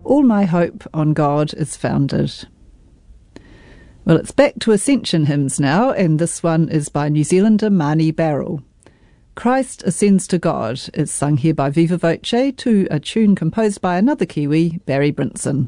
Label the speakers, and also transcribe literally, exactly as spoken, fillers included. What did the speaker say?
Speaker 1: all my hope on God is founded. Well, it's back to Ascension hymns now, and this one is by New Zealander Marnie Barrell. Christ Ascends to God is sung here by Viva Voce to a tune composed by another Kiwi, Barry Brinson.